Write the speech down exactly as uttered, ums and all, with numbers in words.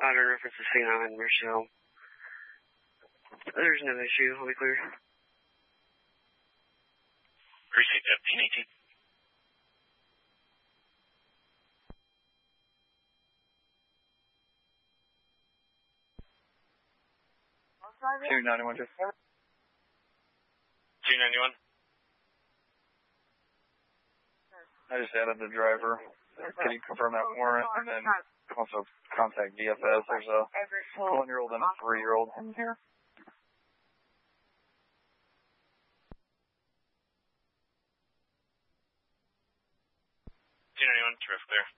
pattern reference to C nine, Rochelle. There's no issue. I'll be clear. Appreciate that, fifteen eighteen. two ninety-one, just two ninety-one. I just added the driver. Can you confirm that warrant? And then also contact D F S. There's a one-year-old and a three-year-old in here. two ninety-one, terrific there.